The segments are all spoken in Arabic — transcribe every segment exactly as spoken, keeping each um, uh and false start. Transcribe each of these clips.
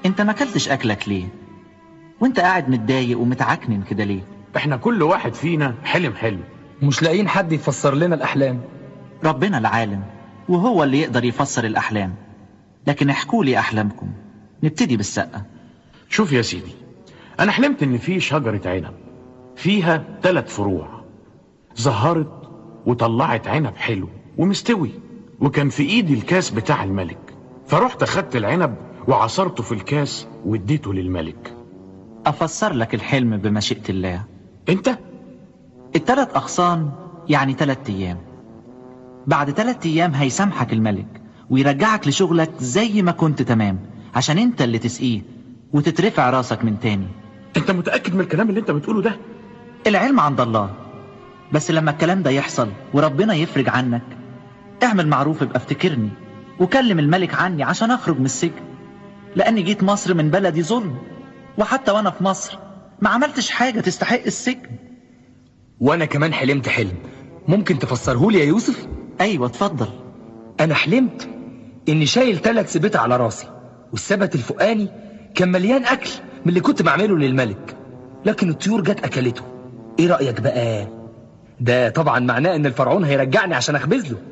انت ما اكلتش اكلك ليه؟ وانت قاعد متضايق ومتعكنن كده ليه؟ احنا كل واحد فينا حلم حلم، مش لاقيين حد يفسر لنا الأحلام. ربنا العالم وهو اللي يقدر يفسر الأحلام. لكن احكوا لي أحلامكم. نبتدي بالسقة. شوف يا سيدي، انا حلمت ان في شجرة عنب فيها ثلاث فروع، زهرت وطلعت عنب حلو ومستوي، وكان في ايدي الكاس بتاع الملك، فرحت اخدت العنب وعصرته في الكاس واديته للملك. أفسر لك الحلم بمشيئة الله. انت التلات أغصان يعني تلات أيام. بعد تلات أيام هيسامحك الملك ويرجعك لشغلك زي ما كنت تمام، عشان انت اللي تسقيه وتترفع راسك من تاني. انت متأكد من الكلام اللي انت بتقوله ده؟ العلم عند الله، بس لما الكلام ده يحصل وربنا يفرج عنك، اعمل معروف ابقى افتكرني وكلم الملك عني عشان اخرج من السجن، لاني جيت مصر من بلدي ظلم، وحتى وانا في مصر ما عملتش حاجة تستحق السجن. وانا كمان حلمت حلم، ممكن تفسرهولي يا يوسف؟ ايوه اتفضل. انا حلمت اني شايل ثلاث سبت على راسي، والسبت الفوقاني كان مليان اكل من اللي كنت بعمله للملك، لكن الطيور جت اكلته. ايه رأيك بقى؟ ده طبعا معناه ان الفرعون هيرجعني عشان اخبز له.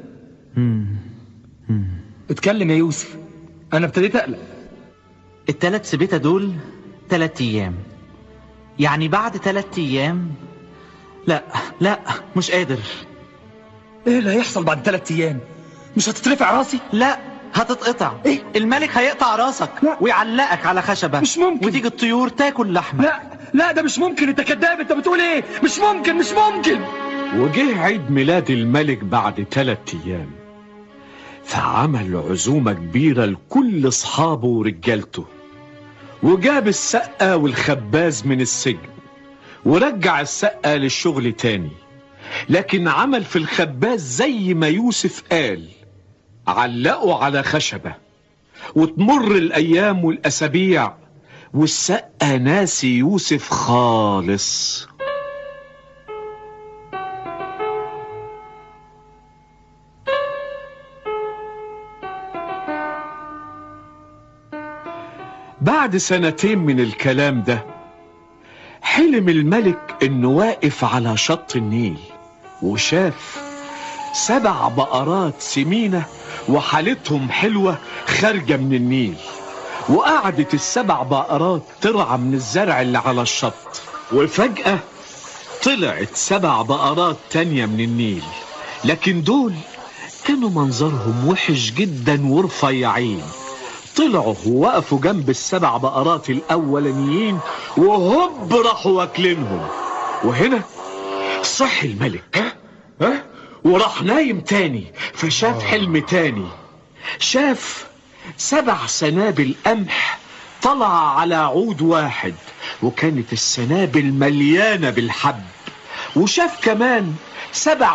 اتكلم يا يوسف، انا ابتديت اقلق. التلات سبتة دول تلات ايام، يعني بعد تلات ايام. لا لا مش قادر. ايه اللي هيحصل بعد ثلاث ايام؟ مش هتترفع راسي؟ لا هتتقطع. إيه؟ الملك هيقطع راسك لا. ويعلقك على خشبة. مش ممكن. وتيجي الطيور تاكل لحمة. لا لا ده مش ممكن، انت كذاب، انت بتقول ايه؟ مش ممكن مش ممكن. وجه عيد ميلاد الملك بعد ثلاث ايام، فعمل عزومة كبيرة لكل اصحابه ورجالته، وجاب السقة والخباز من السجن ورجع السقة للشغل تاني، لكن عمل في الخباز زي ما يوسف قال، علقه على خشبة. وتمر الأيام والأسابيع والسقة ناسي يوسف خالص. بعد سنتين من الكلام ده، حلم الملك انه واقف على شط النيل، وشاف سبع بقرات سمينة وحالتهم حلوة خارجة من النيل، وقعدت السبع بقرات ترعى من الزرع اللي على الشط. وفجأة طلعت سبع بقرات تانية من النيل، لكن دول كانوا منظرهم وحش جدا ورفيعين. طلعوا ووقفوا جنب السبع بقرات الأولانيين وهوب راحوا واكلينهم. وهنا صحي الملك ها وراح نايم تاني، فشاف حلم تاني. شاف سبع سنابل قمح طلع على عود واحد، وكانت السنابل مليانة بالحب. وشاف كمان سبع